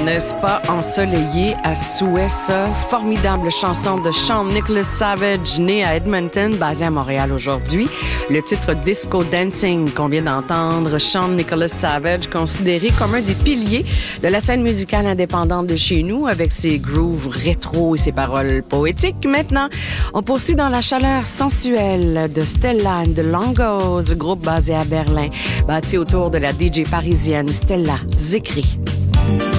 N'est-ce pas ensoleillé à souhait, ça? Formidable chanson de Sean Nicholas Savage, né à Edmonton, basé à Montréal aujourd'hui. Le titre Disco Dancing qu'on vient d'entendre, Sean Nicholas Savage, considéré comme un des piliers de la scène musicale indépendante de chez nous, avec ses grooves rétro et ses paroles poétiques. Maintenant, on poursuit dans la chaleur sensuelle de Stella and the Longos, groupe basé à Berlin, bâti autour de la DJ parisienne Stella Zikri.